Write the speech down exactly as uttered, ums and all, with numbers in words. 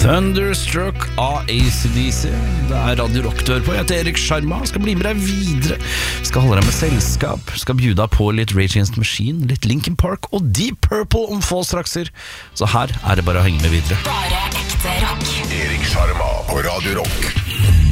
Thunderstruck av A C D C. Det er Radio Rock du hører på. Jeg heter Erik Sharma, skal bli med deg videre. Skal holde deg med selskap. Skal bjude deg på litt Rage Against the Machine, litt Linkin Park og Deep Purple om få strakser. Så her er det bare å henge med videre. Bare ekte rock. Erik Sharma på Radio Rock.